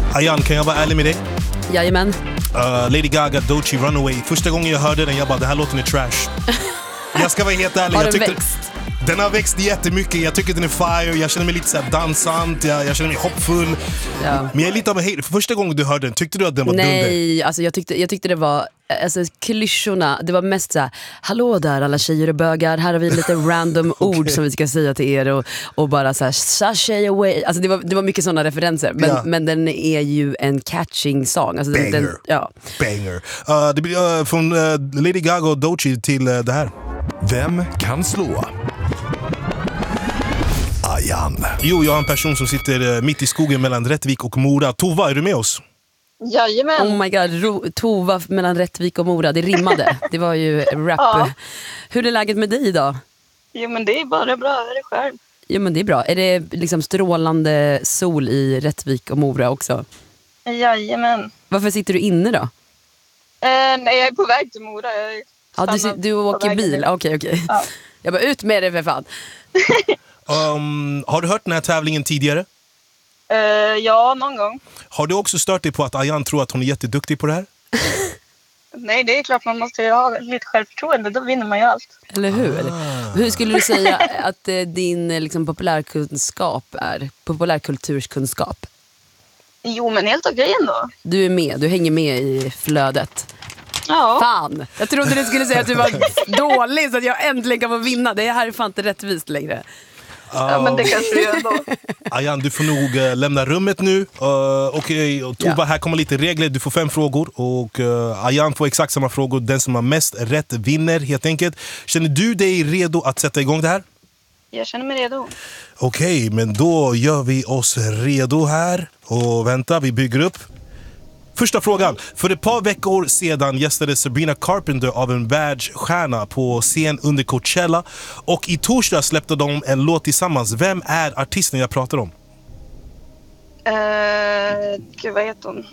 Ayan, kan jag vara ärlig med dig? Jajamän. Lady Gaga, Doechii, Runaway. Första gången jag hörde den, jag bara, den här låten är trash. Jag ska vara helt ärlig. Har den växt? Den har växt jättemycket. Jag tycker den är fire. Jag känner mig lite så här dansant. Jag känner mig hoppfull. Ja. Men jag är lite av en hater. För första gången du hörde den, tyckte du att den var dunder? Nej, alltså jag tyckte det var... Alltså klyschorna, det var mest så här: hallå där alla tjejer och bögar, här har vi lite random ord som vi ska säga till er och bara så här, sashay away. Alltså det var mycket sådana referenser, men den är ju en catching song. Alltså banger. Banger. Det blir från Lady Gaga och Doechii till det här. Vem kan slå? Ayan. Jo, jag har en person som sitter mitt i skogen mellan Rättvik och Mora. Tova, är du med oss? Jajamän. Oh my god, Tova mellan Rättvik och Mora, det rimmade. Det var ju rap. Ja. Hur är läget med dig idag? Jo men det är bara bra, är det själv? Jo men det är bra. Är det liksom strålande sol i Rättvik och Mora också? Jajamän. Varför sitter du inne då? Nej, jag är på väg till Mora. Du åker bil? Okej. Ja. Jag bara, ut med det för fan. Har du hört den här tävlingen tidigare? Ja, någon gång. Har du också stört dig på att Ayan tror att hon är jätteduktig på det här? Nej, det är klart man måste ha lite självförtroende, då vinner man ju allt. Eller hur? Hur skulle du säga att din liksom, populärkulturskunskap? Jo, men helt okej ändå. Du är med, du hänger med i flödet. Ja. Fan, jag trodde du skulle säga att du var dålig så att jag äntligen kan få vinna. Det här är fan inte rättvist längre. Ja, men det kanske du gör ändå. Ayan, du får nog lämna rummet nu. Tova, här kommer lite regler. Du får 5 frågor och Ayan får exakt samma frågor. Den som har mest rätt vinner helt enkelt. Känner du dig redo att sätta igång det här? Jag känner mig redo. Okej, men då gör vi oss redo här. Och vänta, vi bygger upp. Första frågan. För ett par veckor sedan gästade Sabrina Carpenter av en världsstjärna på scen under Coachella. Och i torsdag släppte de en låt tillsammans. Vem är artisten jag pratar om? Gud, vad heter hon?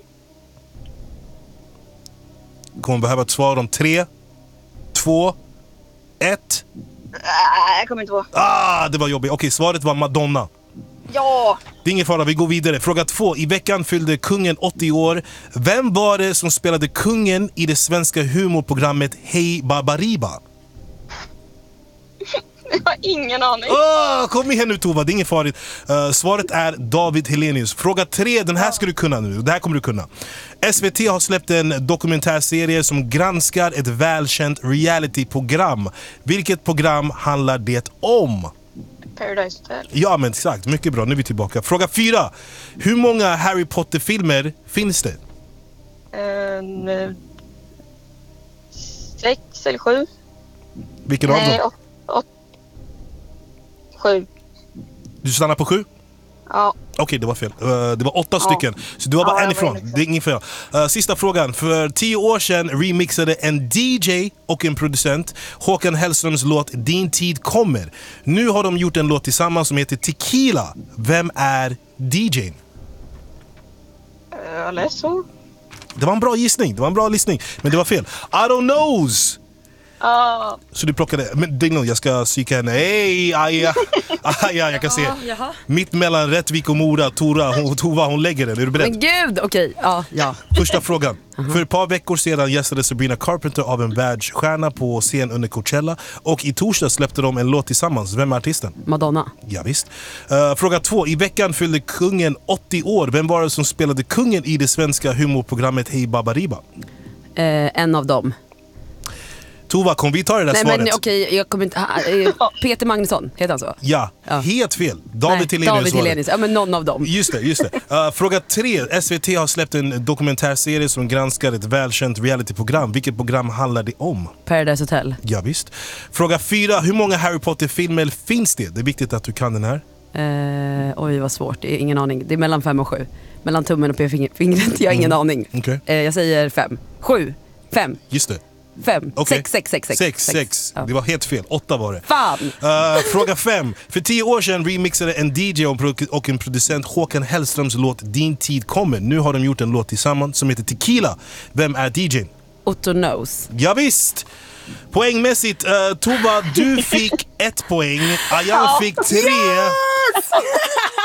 Kommer behöva ett svar om 3, 2, 1. Jag kommer inte ihåg. Det var jobbigt. Okej, svaret var Madonna. Ja! Det är ingen fara, vi går vidare. Fråga 2. I veckan fyllde kungen 80 år. Vem var det som spelade kungen i det svenska humorprogrammet Hey Baberiba? Jag har ingen aning. Kom igen nu Tova, det är inget farligt. Svaret är David Hellenius. Fråga 3, den här ska du kunna nu. Det här kommer du kunna. SVT har släppt en dokumentärserie som granskar ett välkänt realityprogram. Vilket program handlar det om? Paradise Hotel. Ja men exakt, mycket bra, nu är vi tillbaka. Fråga 4. Hur många Harry Potter-filmer finns det? 6 eller 7. Vilken av dem? 7. Du stannar på 7? Ja. Okej, det var fel. Det var 8 stycken. Så du har bara en ifrån. Det är ingen fel. Sista frågan. För 10 år sedan remixade en DJ och en producent Håkan Hellströms låt Din tid kommer. Nu har de gjort en låt tillsammans som heter Tequila. Vem är DJn? Alesso. Det var en bra gissning. Det var en bra listning. Men det var fel. I don't knows. Så du plockade. Men det är nog, jag ska psyka henne. Hej, Aja. Jag kan se. Mitt mellan Rättvik och Mora. Tova, hon lägger den. Är du beredd? Men gud, okej. Ja. Första frågan. För ett par veckor sedan gästade Sabrina Carpenter av en världsstjärna på scen under Coachella. Och i torsdag släppte de en låt tillsammans. Vem är artisten? Madonna. Ja, visst. Fråga 2. I veckan fyllde kungen 80 år. Vem var det som spelade kungen i det svenska humorprogrammet Hey Baberiba? En av dem. Tova, kom vi ta det där svaret? Men okej, jag kommer inte... Peter Magnusson, heter han så? Ja, helt fel. David Hellenius. Ja, men någon av dem. Just det. Fråga 3. SVT har släppt en dokumentärserie som granskar ett välkänt realityprogram. Vilket program handlar det om? Paradise Hotel. Ja, visst. Fråga 4. Hur många Harry Potter-filmer finns det? Det är viktigt att du kan den här. Oj, vad svårt. Det är ingen aning. Det är mellan 5 och 7. Mellan tummen och p-fingret. Jag har ingen aning. Okay. Jag säger 5. 7. 5. Just det. 5. Okay. 6. Ja. Det var helt fel. 8 var det. Fan! Fråga 5. För 10 år sedan remixade en DJ och en producent Håkan Hellströms låt Din tid kommer. Nu har de gjort en låt tillsammans som heter Tequila. Vem är DJn? Otto Knows. Ja, visst. Poängmässigt, Tova, du fick 1 poäng. Ayan fick 3. Yes!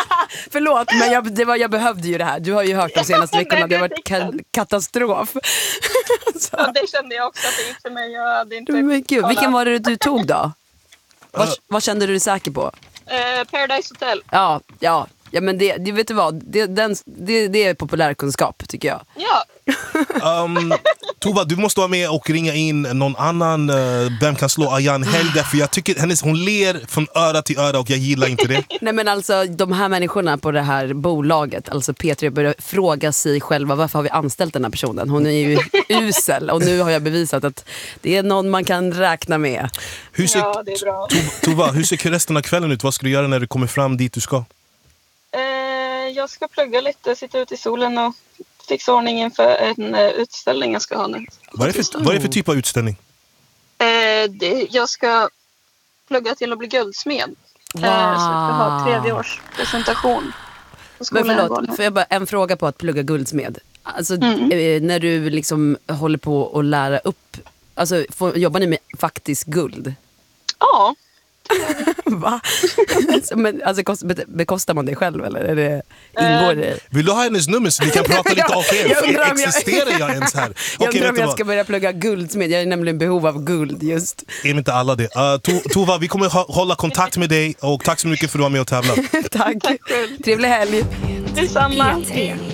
Förlåt, men jag behövde ju det här. Du har ju hört de senaste veckorna, det har varit katastrof. Ja, det kände jag också att det gick för mig. Jag hade inte... Men gud, vilken var det du tog då? Vad kände du dig säker på? Paradise Hotel. Ja, men det vet du vad, det är populärkunskap tycker jag. Ja. Tova, du måste vara med och ringa in någon annan. Vem kan slå Ayan Helder? För jag tycker hon ler från öra till öra och jag gillar inte det. Nej, men alltså de här människorna på det här bolaget, alltså P3, börjar fråga sig själva varför har vi anställt den här personen? Hon är ju usel och nu har jag bevisat att det är någon man kan räkna med. Det är bra. Tova, hur ser resten av kvällen ut? Vad ska du göra när du kommer fram dit du ska? Jag ska plugga lite, sitta ute i solen och fixa ordning inför en utställning jag ska ha nu. Vad är det för typ av utställning? Jag ska plugga till att bli guldsmed. Wow. Så jag ska ha 3-årspresentation. Men förlåt, får jag bara en fråga på att plugga guldsmed? Alltså när du liksom håller på att lära upp, alltså jobbar ni med faktiskt guld? Ja. Va? Men alltså bekostar man det själv eller är det, ingår det? Vill du ha hennes nummer så vi kan prata lite om det? Existerar jag ens här? Jag undrar om jag ska börja plugga guldsmed. Jag är nämligen behov av guld just. Är inte alla det? Tova, vi kommer hålla kontakt med dig och tack så mycket för att du var med och tävla. Tack. Trevlig helg. Detsamma.